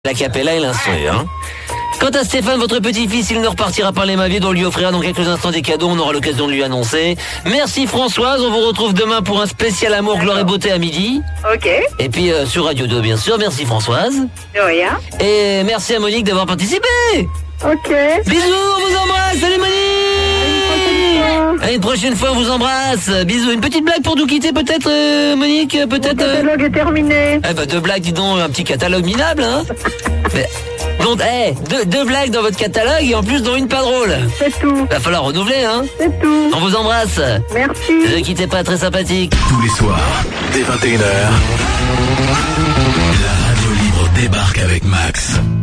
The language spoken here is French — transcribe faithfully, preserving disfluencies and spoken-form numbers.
La capella et l'instru, hein. Quant à Stéphane, votre petit-fils, il ne repartira par les maviers, on lui offrira dans quelques instants des cadeaux, on aura l'occasion de lui annoncer. Merci Françoise, on vous retrouve demain pour un spécial amour, gloire et beauté à midi. Ok. Et puis euh, sur Radio deux, bien sûr, merci Françoise. De rien. Et merci à Monique d'avoir participé. Ok. Bisous, on vous embrasse, salut Monique. À une prochaine fois, on vous embrasse. Bisous. Une petite blague pour nous quitter peut-être, euh, Monique, peut-être. Le catalogue est terminé. Eh ben deux blagues, dis donc, un petit catalogue minable, hein. Mais, donc, eh, deux, deux blagues dans votre catalogue et en plus dont une pas drôle. C'est tout. Va falloir renouveler, hein. C'est tout. On vous embrasse. Merci. Ne quittez pas, très sympathique. Tous les soirs, dès vingt et une heures, la radio libre débarque avec Max.